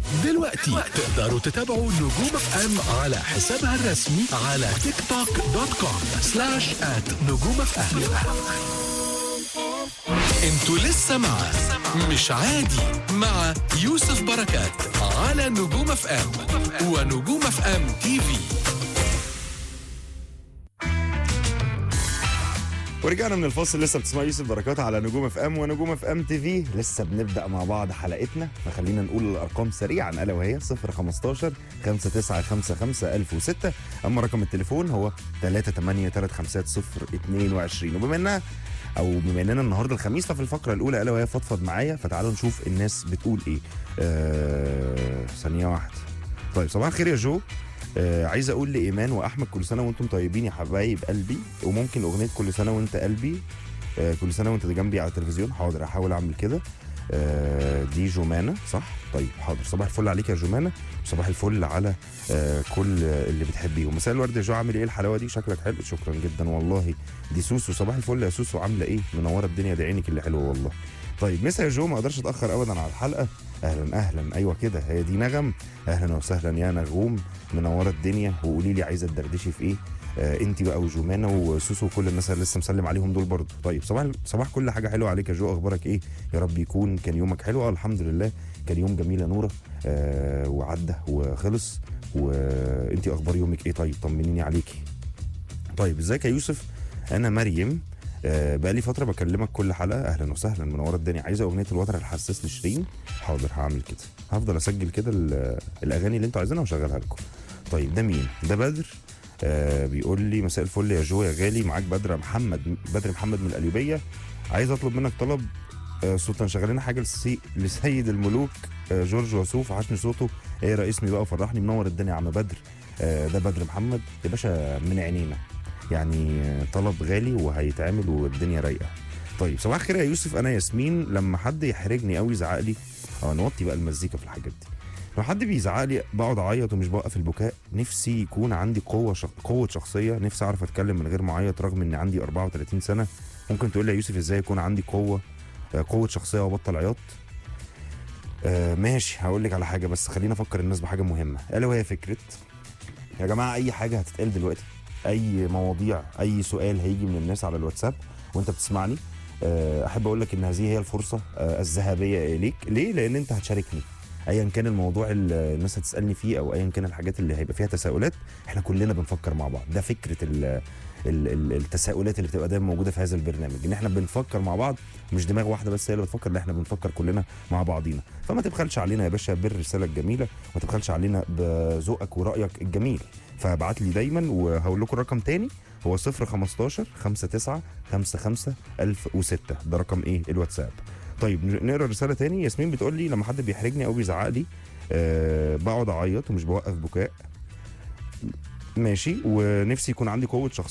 دلوقتي تقدروا تتابعوا نجوم اف ام على حسابها الرسمي على تيك توك .com/@نجوم اف ام. انتوا لسه مع مش عادي مع يوسف بركات على نجوم اف ام ونجوم اف ام تي في. ورجعنا من الفاصل، لسه بتسمع يوسف بركات على نجوم اف ام ونجوم اف ام تي في. لسه بنبدا مع بعض حلقتنا، فخلينا نقول الارقام سريعا الا وهي 015 5955 1006. اما رقم التليفون هو 3835022. وبما اننا النهارده الخميس، ففي الفقره الاولى الا وهي فضفض معايا، فتعالوا نشوف الناس بتقول ايه. ثانيه واحده. طيب، صباح الخير يا جو. عايز اقول لايمان واحمد كل سنه وانتم طيبين يا حبايب قلبي، وممكن اغنيه كل سنه وانت قلبي، كل سنه وانت جنبي على التلفزيون. حاضر، احاول اعمل كده. دي جمانه صح؟ طيب حاضر. صباح الفل عليك يا جمانه، وصباح الفل على كل اللي بتحبيهم. مساء الورد يا جو، عامل ايه؟ الحلاوه دي شكلك حلو. شكرا جدا والله. دي سوسو، صباح الفل يا سوسو، عامله ايه؟ منوره الدنيا، دي عينك اللي حلوه والله. طيب مسا يا جو، ما اقدرش اتاخر ابدا على الحلقه. اهلا ايوه كده، هي دي نغم. اهلا وسهلا يا نغوم، منوره الدنيا. وقولي لي عايزه تدردشي في ايه؟ انت بقى وجمانه وسوسو وكل الناس اللي لسه مسلم عليهم دول برضو. طيب صباح كل حاجه حلوه عليك يا جو، اخبارك ايه؟ يا رب يكون كان يومك حلو. الحمد لله كان يوم جميل يا نوره، وعدى وخلص. وانت اخبار يومك ايه؟ طيب طمنيني عليكي. طيب ازيك يا يوسف؟ انا مريم، بقالي فتره بكلمك كل حلقه. اهلا وسهلا، منوره الدنيا. عايزه اغنيه الوتر الحساس لشيرين. حاضر هعمل كده، هفضل اسجل كده الاغاني اللي انتوا عايزينها واشغلها لكم. طيب ده مين؟ ده بدر. بيقول لي مساء الفل يا جو يا غالي، معاك بدر محمد من القليوبيه. عايز اطلب منك طلب صوت، شغال لنا حاجه لسيد الملوك جورج وسوف، عشان صوته اقرا اسمي بقى وفرحني. منور الدنيا يا عم بدر. ده بدر محمد يا باشا، من عينينا يعني. طلب غالي وهيتعمل والدنيا رايقه. طيب صباح الخير يا يوسف، انا ياسمين. لما حد يحرجني او يزعق لي، نوطي بقى المزيكا في الحاجات دي. لو حد بيزعق لي بقعد اعيط ومش بوقف البكاء. نفسي يكون عندي قوه شخصيه، نفسي اعرف اتكلم من غير ما اعيط رغم اني عندي 34 سنه. ممكن تقول لي يا يوسف ازاي يكون عندي قوه شخصيه وابطل عياط؟ ماشي، هقول لك على حاجه، بس خلينا افكر الناس بحاجه مهمه، الا وهي فكره يا جماعه اي حاجه هتتقال دلوقتي، اي مواضيع، اي سؤال هيجي من الناس على الواتساب وانت بتسمعني، احب اقول لك ان هذه هي الفرصه الذهبيه ليك. ليه؟ لان انت هتشاركني ايا كان الموضوع اللي الناس هتسالني فيه، او ايا كان الحاجات اللي هيبقى فيها تساؤلات. احنا كلنا بنفكر مع بعض. ده فكره التساؤلات اللي بتبقى دايما موجوده في هذا البرنامج، ان احنا بنفكر مع بعض، مش دماغ واحده بس هي اللي بتفكر، لا احنا بنفكر كلنا مع بعضينا. فما تبخلش علينا يا باشا بالرساله الجميله، وما تبخلش علينا بذوقك ورايك الجميل. فابعت لي دايما، وهقول لكم الرقم تاني، هو 015 59 55 1006. ده رقم ايه؟ الواتساب. طيب نقرا الرساله تاني. ياسمين بتقول لي لما حد بيحرجني او بيزعق لي بقعد اعيط ومش بوقف بكاء. ماشي، ونفسي يكون عندي قوه شخصيه